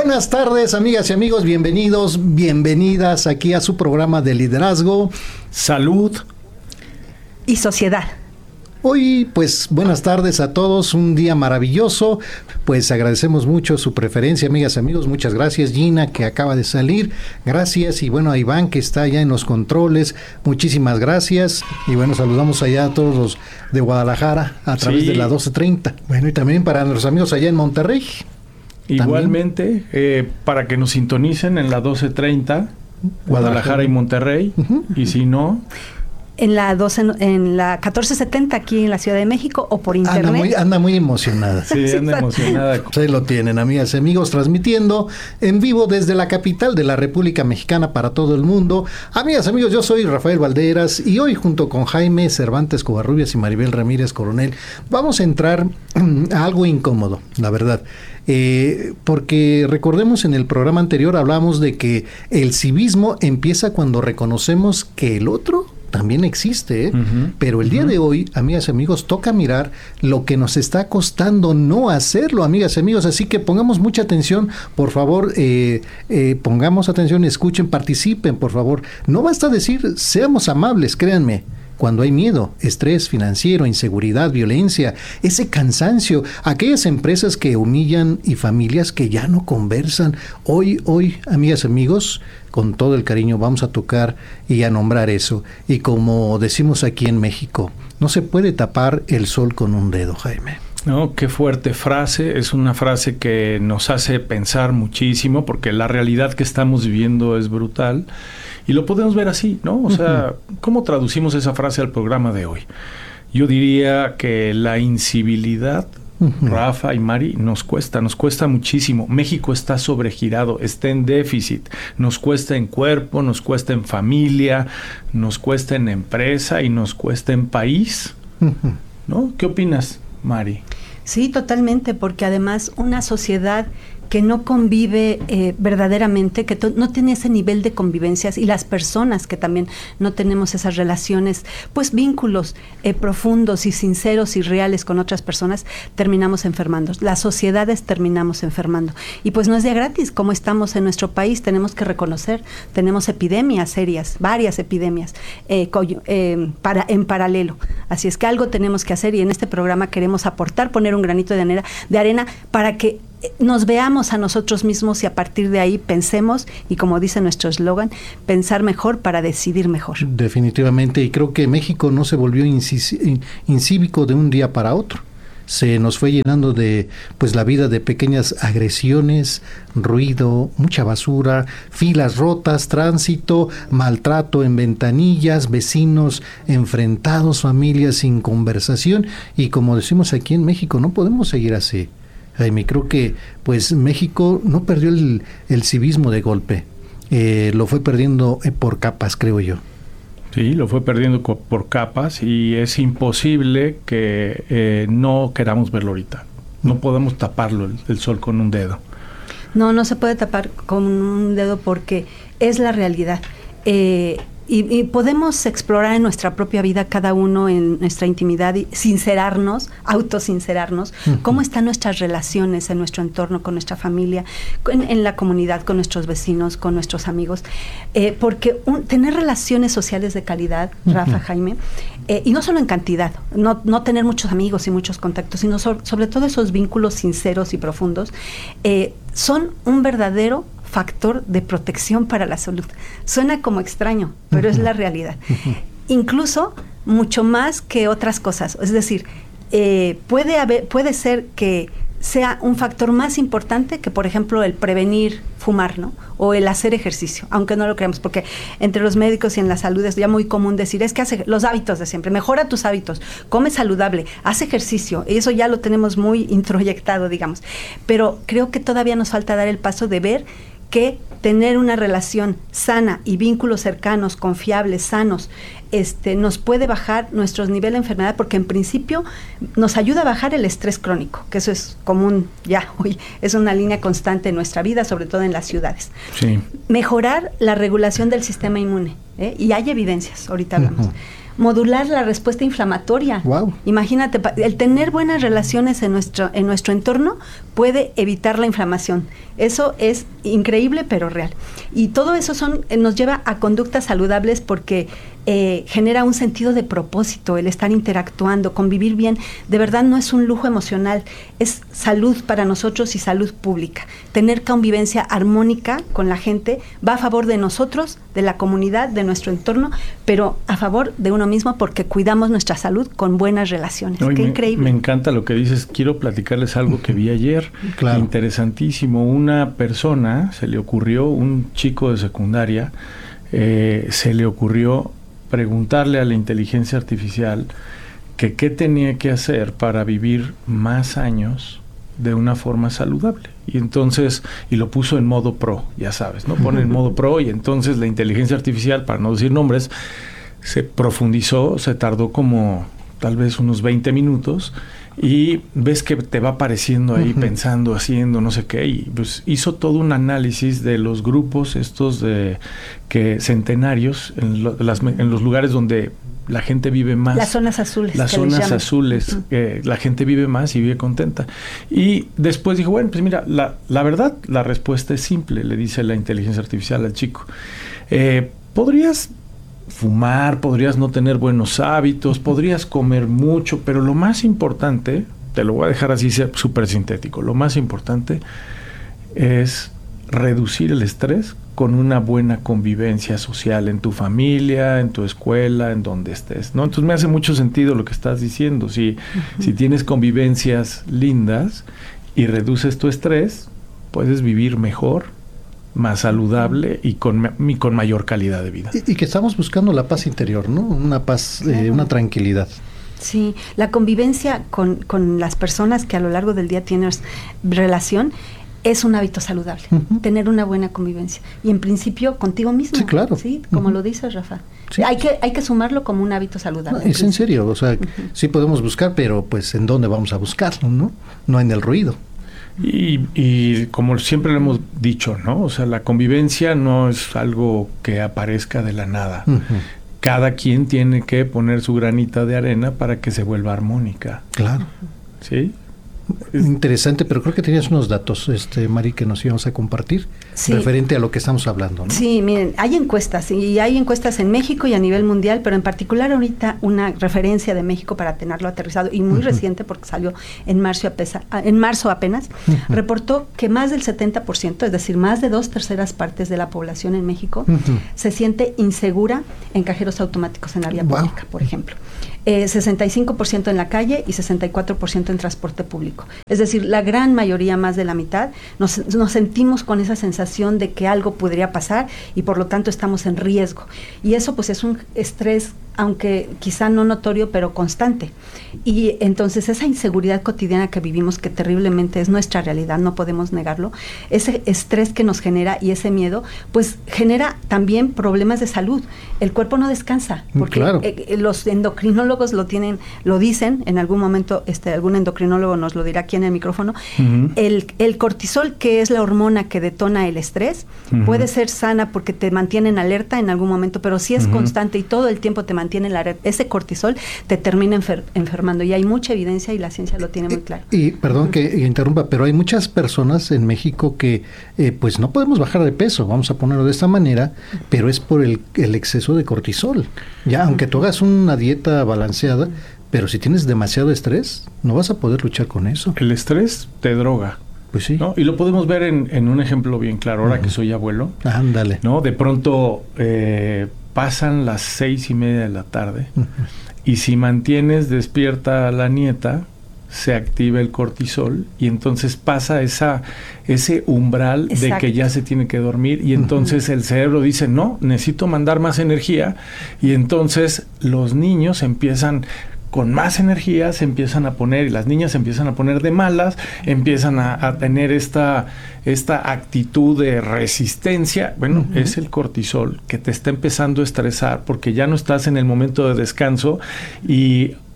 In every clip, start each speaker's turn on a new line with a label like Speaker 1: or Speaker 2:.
Speaker 1: Buenas tardes, amigas y amigos, bienvenidos, bienvenidas aquí a su programa de liderazgo, salud
Speaker 2: y sociedad.
Speaker 1: Hoy, pues, buenas tardes a todos, un día maravilloso, pues agradecemos mucho su preferencia, amigas y amigos, muchas gracias. Gina, que acaba de salir, gracias, y bueno, a Iván, que está allá en los controles, muchísimas gracias, y bueno, saludamos allá a todos los de Guadalajara a través de la 1230, bueno, y también para nuestros amigos allá en Monterrey.
Speaker 3: Igualmente, para que nos sintonicen en la 1230, Guadalajara y Monterrey, y si no...
Speaker 2: En la 1470 aquí en la Ciudad de México o por internet.
Speaker 1: Anda muy emocionada.
Speaker 3: Sí, anda emocionada.
Speaker 1: Ahí lo tienen, amigas y amigos, transmitiendo en vivo desde la capital de la República Mexicana para todo el mundo. Amigas y amigos, yo soy Rafael Valderas y hoy junto con Jaime Cervantes Covarrubias y Maribel Ramírez Coronel vamos a entrar a algo incómodo, la verdad. Porque recordemos, en el programa anterior hablamos de que el civismo empieza cuando reconocemos que el otro también existe, pero el día de hoy, amigas y amigos, toca mirar lo que nos está costando no hacerlo, amigas y amigos, así que pongamos mucha atención, por favor, pongamos atención, escuchen, participen, por favor. No basta decir, seamos amables, créanme. Cuando hay miedo, estrés financiero, inseguridad, violencia, ese cansancio, aquellas empresas que humillan y familias que ya no conversan. Hoy, amigas y amigos, con todo el cariño vamos a tocar y a nombrar eso. Y como decimos aquí en México, no se puede tapar el sol con un dedo, Jaime.
Speaker 3: No, qué fuerte frase. Es una frase que nos hace pensar muchísimo porque la realidad que estamos viviendo es brutal. Y lo podemos ver así, ¿no? O sea, ¿cómo traducimos esa frase al programa de hoy? Yo diría que la incivilidad, Rafa y Mari, nos cuesta muchísimo. México está sobregirado, está en déficit. Nos cuesta en cuerpo, nos cuesta en familia, nos cuesta en empresa y nos cuesta en país. ¿No? ¿Qué opinas, Mari?
Speaker 2: Sí, totalmente, porque además una sociedad que no convive verdaderamente, que no tiene ese nivel de convivencias, y las personas que también no tenemos esas relaciones, pues vínculos profundos y sinceros y reales con otras personas, terminamos enfermando. Las sociedades terminamos enfermando. Y pues no es de gratis, como estamos en nuestro país, tenemos que reconocer, tenemos epidemias serias, varias epidemias en paralelo. Así es que algo tenemos que hacer, y en este programa queremos aportar, poner un granito de arena para que nos veamos a nosotros mismos y a partir de ahí pensemos, y como dice nuestro eslogan, pensar mejor para decidir mejor.
Speaker 1: Definitivamente, y creo que México no se volvió incívico de un día para otro. Se nos fue llenando de, pues, la vida de pequeñas agresiones, ruido, mucha basura, filas rotas, tránsito, maltrato en ventanillas, vecinos enfrentados, familias sin conversación, y como decimos aquí en México, no podemos seguir así. Jaime, creo que pues México no perdió el civismo de golpe, lo fue perdiendo por capas, creo yo.
Speaker 3: Sí, lo fue perdiendo por capas, y es imposible que no queramos verlo ahorita. No podemos taparlo el sol con un dedo.
Speaker 2: No se puede tapar con un dedo porque es la realidad. Y podemos explorar en nuestra propia vida, cada uno en nuestra intimidad, y autosincerarnos, cómo están nuestras relaciones en nuestro entorno, con nuestra familia, en la comunidad, con nuestros vecinos, con nuestros amigos, porque tener relaciones sociales de calidad, Rafa, Jaime, y no solo en cantidad, no tener muchos amigos y muchos contactos, sino sobre todo esos vínculos sinceros y profundos, son un verdadero factor de protección para la salud. Suena como extraño, pero es la realidad. Incluso mucho más que otras cosas. Es decir, puede ser que sea un factor más importante que, por ejemplo, el prevenir fumar, ¿no? O el hacer ejercicio, aunque no lo creamos, porque entre los médicos y en la salud es ya muy común decir, es que hace los hábitos de siempre, mejora tus hábitos, come saludable, haz ejercicio, y eso ya lo tenemos muy introyectado, digamos. Pero creo que todavía nos falta dar el paso de ver que tener una relación sana y vínculos cercanos, confiables, sanos, nos puede bajar nuestros niveles de enfermedad, porque en principio nos ayuda a bajar el estrés crónico, que eso es común ya hoy, es una línea constante en nuestra vida, sobre todo en las ciudades.
Speaker 3: Sí.
Speaker 2: Mejorar la regulación del sistema inmune, y hay evidencias, ahorita hablamos. modular la respuesta inflamatoria.
Speaker 1: Wow.
Speaker 2: Imagínate, el tener buenas relaciones en nuestro entorno puede evitar la inflamación. Eso es increíble, pero real. Y todo eso nos lleva a conductas saludables porque genera un sentido de propósito, el estar interactuando, convivir bien. De verdad no es un lujo emocional, es salud para nosotros y salud pública. Tener convivencia armónica con la gente va a favor de nosotros, de la comunidad, de nuestro entorno, pero a favor de uno mismo porque cuidamos nuestra salud con buenas relaciones.
Speaker 3: No,
Speaker 2: ¡Qué increíble!
Speaker 3: Me encanta lo que dices. Quiero platicarles algo que vi ayer.
Speaker 1: Claro.
Speaker 3: Interesantísimo. Una persona, se le ocurrió, un chico de secundaria, se le ocurrió preguntarle a la inteligencia artificial que qué tenía que hacer para vivir más años de una forma saludable. Y entonces, y lo puso en modo pro, ya sabes, ¿no? Pone en modo pro y entonces la inteligencia artificial, para no decir nombres, se profundizó, se tardó como tal vez unos 20 minutos y ves que te va apareciendo ahí pensando, haciendo, no sé qué, y pues hizo todo un análisis de los grupos estos de que centenarios en los lugares donde la gente vive más.
Speaker 2: Las zonas azules.
Speaker 3: Las zonas azules, la gente vive más y vive contenta. Y después dijo, bueno, pues mira, la verdad, la respuesta es simple, le dice la inteligencia artificial al chico. Podrías fumar, podrías no tener buenos hábitos, podrías comer mucho, pero lo más importante, te lo voy a dejar así súper sintético, lo más importante es reducir el estrés con una buena convivencia social en tu familia, en tu escuela, en donde estés, ¿no? Entonces me hace mucho sentido lo que estás diciendo. Si tienes convivencias lindas y reduces tu estrés, puedes vivir mejor, más saludable y con mayor calidad de vida.
Speaker 1: Y que estamos buscando la paz interior, ¿no? Una paz, claro. Una tranquilidad.
Speaker 2: Sí, la convivencia con las personas que a lo largo del día tienes relación es un hábito saludable, tener una buena convivencia. Y en principio contigo mismo.
Speaker 1: Sí, claro.
Speaker 2: Sí, como lo dices, Rafa. Sí. Hay que sumarlo como un hábito saludable.
Speaker 1: No, es en serio, o sea, sí podemos buscar, pero pues ¿en dónde vamos a buscarlo, no? No en el ruido.
Speaker 3: Y como siempre lo hemos dicho, ¿no? O sea, la convivencia no es algo que aparezca de la nada. Cada quien tiene que poner su granita de arena para que se vuelva armónica.
Speaker 1: Claro.
Speaker 3: ¿Sí?
Speaker 1: Interesante, pero creo que tenías unos datos, Mari, que nos íbamos a compartir, referente a lo que estamos hablando, ¿no?
Speaker 2: Sí, miren, hay encuestas, y hay encuestas en México y a nivel mundial, pero en particular ahorita una referencia de México para tenerlo aterrizado, y muy reciente porque salió en marzo apenas, reportó que más del 70%, es decir, más de 2/3 partes de la población en México, se siente insegura en cajeros automáticos en la vía pública, por ejemplo. 65% en la calle y 64% en transporte público. Es decir, la gran mayoría, más de la mitad, nos sentimos con esa sensación de que algo podría pasar y por lo tanto estamos en riesgo. Y eso pues es un estrés, aunque quizá no notorio, pero constante. Y entonces esa inseguridad cotidiana que vivimos, que terriblemente es nuestra realidad, no podemos negarlo, ese estrés que nos genera y ese miedo, pues genera también problemas de salud. El cuerpo no descansa, porque claro. Los endocrinólogos lo dicen, en algún momento algún endocrinólogo nos lo dirá aquí en el micrófono, el cortisol, que es la hormona que detona el estrés, puede ser sana porque te mantiene en alerta en algún momento, pero si es constante y todo el tiempo te mantiene en alerta, ese cortisol te termina enfermando, y hay mucha evidencia y la ciencia lo tiene muy claro.
Speaker 1: Y perdón que interrumpa, pero hay muchas personas en México que pues no podemos bajar de peso, vamos a ponerlo de esta manera, pero es por el exceso de cortisol. Ya, aunque tú hagas una dieta balanceada, pero si tienes demasiado estrés, no vas a poder luchar con eso.
Speaker 3: El estrés te droga.
Speaker 1: Pues sí.
Speaker 3: ¿No? Y lo podemos ver en un ejemplo bien claro, ahora que soy abuelo.
Speaker 1: Ándale.
Speaker 3: ¿No? De pronto pasan las 6:30 de la tarde y si mantienes despierta a la nieta, se activa el cortisol y entonces pasa ese umbral de que ya se tiene que dormir y entonces el cerebro dice, no, necesito mandar más energía, y entonces los niños empiezan con más energía, se empiezan a poner, y las niñas se empiezan a poner de malas, empiezan a tener esta actitud de resistencia. Bueno, es el cortisol que te está empezando a estresar porque ya no estás en el momento de descanso y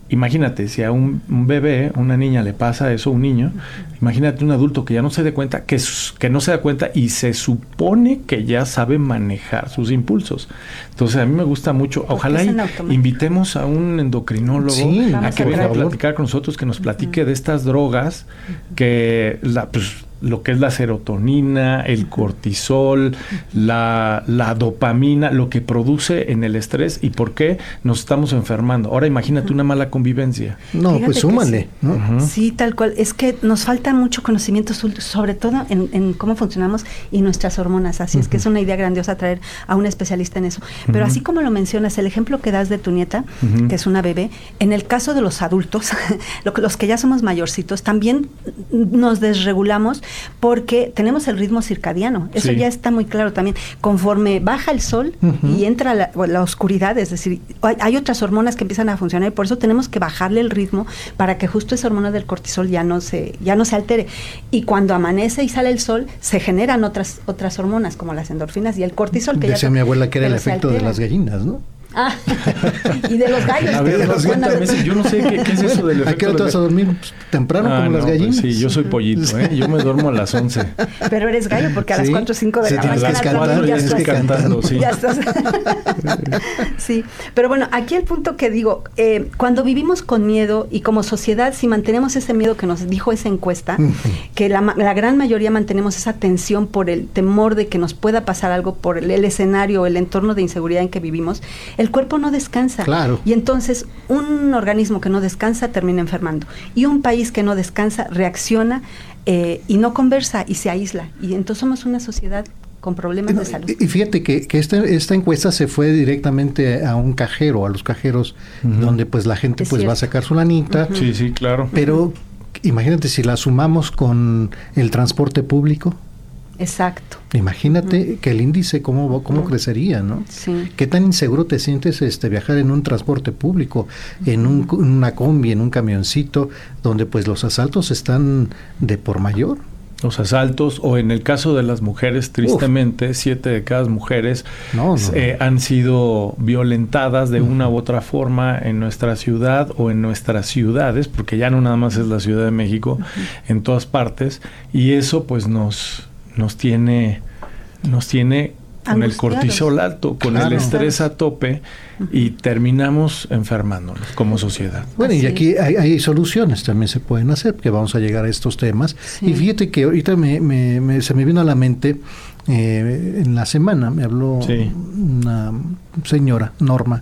Speaker 3: imagínate, si a un bebé, una niña le pasa eso, un niño, imagínate un adulto que ya no se dé cuenta, que no se da cuenta y se supone que ya sabe manejar sus impulsos. Entonces, a mí me gusta mucho. Ojalá invitemos a un endocrinólogo a que venga a platicar con nosotros, que nos platique de estas drogas, que lo que es la serotonina, el cortisol, la dopamina, lo que produce en el estrés y por qué nos estamos enfermando. Ahora imagínate una mala convivencia.
Speaker 1: No, fíjate, pues súmale,
Speaker 2: sí,
Speaker 1: ¿no?
Speaker 2: Sí, tal cual. Es que nos falta mucho conocimiento, sobre todo en cómo funcionamos y nuestras hormonas. Así es que es una idea grandiosa traer a un especialista en eso. Pero así como lo mencionas, el ejemplo que das de tu nieta, que es una bebé, en el caso de los adultos, los que ya somos mayorcitos, también nos desregulamos porque tenemos el ritmo circadiano. Eso ya está muy claro también. Conforme baja el sol y entra la oscuridad, es decir, hay otras hormonas que empiezan a funcionar y por eso tenemos que bajarle el ritmo para que justo esa hormona del cortisol ya no se altere. Y cuando amanece y sale el sol, se generan otras hormonas como las endorfinas y el cortisol. Que
Speaker 1: decía mi abuela que era el efecto de las gallinas, ¿no?
Speaker 2: Y de los gallos.
Speaker 3: A ver, yo no sé qué es eso del efecto.
Speaker 1: ¿A qué hora te vas a dormir? Temprano, como las gallinas.
Speaker 3: Pues sí, yo soy pollito, ¿eh? Yo me duermo a las 11.
Speaker 2: Pero eres gallo porque a las 4 o 5 de la mañana
Speaker 3: ya estás cantando, sí.
Speaker 2: Ya estás. Sí, pero bueno, aquí el punto que digo, cuando vivimos con miedo y como sociedad, si mantenemos ese miedo que nos dijo esa encuesta, que la gran mayoría mantenemos esa tensión por el temor de que nos pueda pasar algo, por el escenario o el entorno de inseguridad en que vivimos, el cuerpo no descansa.
Speaker 1: Claro.
Speaker 2: Y entonces un organismo que no descansa termina enfermando. Y un país que no descansa reacciona y no conversa y se aísla. Y entonces somos una sociedad con problemas de salud.
Speaker 1: Y fíjate que esta encuesta se fue directamente a un cajero, a los cajeros, donde pues la gente va a sacar su lanita.
Speaker 3: Sí, claro.
Speaker 1: Pero imagínate si la sumamos con el transporte público.
Speaker 2: Exacto.
Speaker 1: Imagínate que el índice cómo crecería, ¿no?
Speaker 2: Sí.
Speaker 1: ¿Qué tan inseguro te sientes viajar en un transporte público, en una combi, en un camioncito, donde pues los asaltos están de por mayor?
Speaker 3: Los asaltos, o en el caso de las mujeres, tristemente, 7 de cada mujeres han sido violentadas de una u otra forma en nuestra ciudad o en nuestras ciudades, porque ya no nada más es la Ciudad de México, en todas partes, y eso pues nos tiene con el cortisol alto, con el estrés a tope, y terminamos enfermándonos como sociedad.
Speaker 1: Bueno, y aquí hay soluciones, también se pueden hacer, que vamos a llegar a estos temas. Sí. Y fíjate que ahorita se me vino a la mente, en la semana me habló una señora, Norma,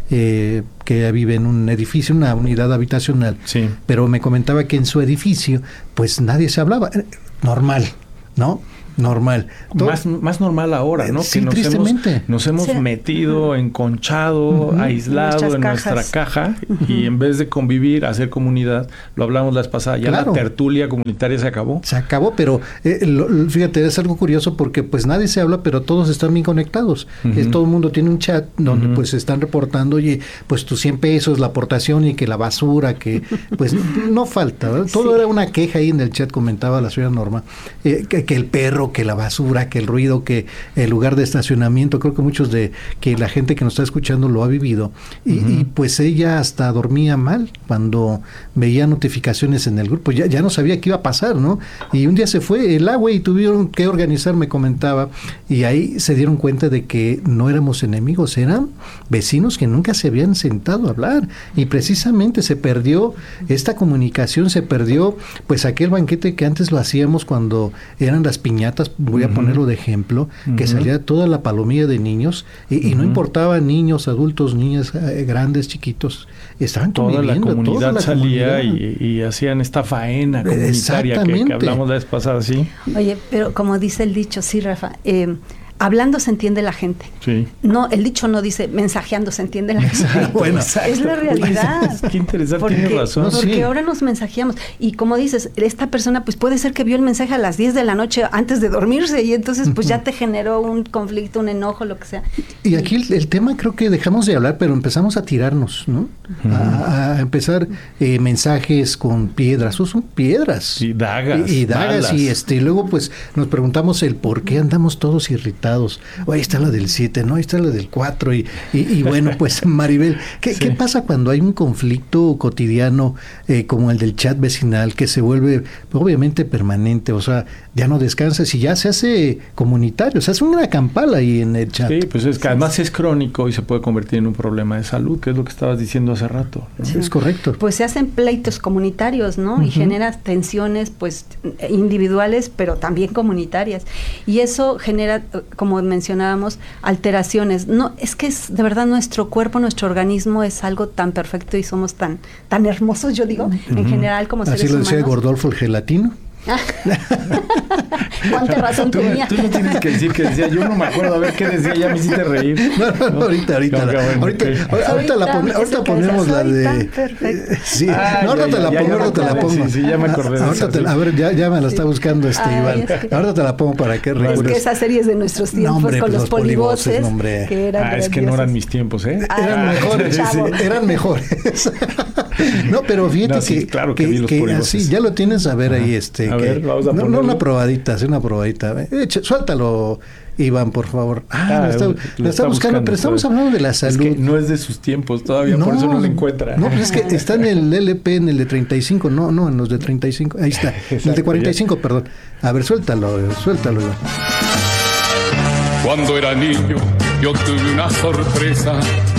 Speaker 1: que vive en un edificio, una unidad habitacional, pero me comentaba que en su edificio pues nadie se hablaba, normal, ¿no? Normal.
Speaker 3: Más normal ahora, ¿no?
Speaker 1: Sí,
Speaker 3: que nos hemos metido, enconchado, aislado en nuestra caja, y en vez de convivir, hacer comunidad, lo hablamos la vez pasada, ya la tertulia comunitaria se acabó.
Speaker 1: Se acabó, pero fíjate, es algo curioso porque pues nadie se habla, pero todos están bien conectados. Todo el mundo tiene un chat donde pues se están reportando, oye, pues tus 100 pesos, la aportación y que la basura, que pues no falta, ¿verdad? Todo era una queja ahí en el chat, comentaba la señora Norma, que el perro, que la basura, que el ruido, que el lugar de estacionamiento. Creo que que la gente que nos está escuchando lo ha vivido. Y pues ella hasta dormía mal cuando veía notificaciones en el grupo. Ya no sabía qué iba a pasar, ¿no? Y un día se fue el agua y tuvieron que organizar, me comentaba, y ahí se dieron cuenta de que no éramos enemigos, eran vecinos que nunca se habían sentado a hablar. Y precisamente se perdió esta comunicación, se perdió pues aquel banquete que antes lo hacíamos cuando eran las piñatas, voy a ponerlo de ejemplo, que salía toda la palomilla de niños y no importaba niños, adultos, niñas, grandes, chiquitos, estaban conviviendo.
Speaker 3: Toda la comunidad salía y hacían esta faena comunitaria que hablamos la vez pasada, ¿sí?
Speaker 2: Oye, pero como dice el dicho, sí, Rafa, hablando se entiende la gente.
Speaker 3: Sí.
Speaker 2: No, el dicho no dice mensajeando se entiende la gente.
Speaker 1: Bueno,
Speaker 2: es la realidad.
Speaker 3: Qué interesante, tienes razón.
Speaker 2: Porque ahora nos mensajeamos. Y como dices, esta persona pues puede ser que vio el mensaje a las 10 de la noche antes de dormirse y entonces pues ya te generó un conflicto, un enojo, lo que sea.
Speaker 1: Y aquí el tema creo que dejamos de hablar, pero empezamos a tirarnos, ¿no? A empezar mensajes con piedras. Son piedras.
Speaker 3: Y dagas.
Speaker 1: Y dagas. Y luego pues nos preguntamos el por qué andamos todos irritados. asustados. O ahí está la del 7, ¿no? Ahí está la del 4. Y bueno, pues Maribel, ¿qué pasa cuando hay un conflicto cotidiano como el del chat vecinal que se vuelve obviamente permanente? O sea, ya no descansas y ya se hace comunitario, se hace una campal ahí en el chat.
Speaker 3: Sí, pues es que además es crónico y se puede convertir en un problema de salud, que es lo que estabas diciendo hace rato, ¿no?
Speaker 1: Sí. Es correcto.
Speaker 2: Pues se hacen pleitos comunitarios, ¿no? Y genera tensiones, pues, individuales, pero también comunitarias. Y eso genera, como mencionábamos, alteraciones. No, es que es de verdad nuestro cuerpo, nuestro organismo es algo tan perfecto y somos tan hermosos, yo digo, en general como seres humanos.
Speaker 1: Así lo decía Gordolfo el gelatino.
Speaker 2: ¿Cuánta razón tenía?
Speaker 3: Tú no tienes que decir que decía, yo no me acuerdo, a ver qué decía, ya me hiciste reír.
Speaker 1: No, ahorita ponemos la de... Sí, ahorita te la pongo.
Speaker 3: Sí, ya me acordé de eso.
Speaker 1: A ver, ya me la está buscando Iván. Ahorita te la pongo para que recuerdes.
Speaker 2: Es que esa serie es de nuestros tiempos, con los polivoces.
Speaker 1: Que
Speaker 2: eran
Speaker 3: es que no eran mis tiempos, ¿eh?
Speaker 1: Eran mejores. No, pero fíjate
Speaker 3: claro que vi los polivoces.
Speaker 1: Así, ya lo tienes a ver ahí,
Speaker 3: A ver, vamos a ponerlo.
Speaker 1: No, una probadita. Suéltalo, Iván, por favor. Lo está buscando, pero estamos hablando de la salud.
Speaker 3: Es que no es de sus tiempos todavía, por eso no lo encuentra.
Speaker 1: No, pues es que está en el LP, en el de 35, no, en los de 35. Ahí está, en el de 45, perdón. A ver, suéltalo, Iván.
Speaker 4: Cuando era niño, yo tuve una sorpresa.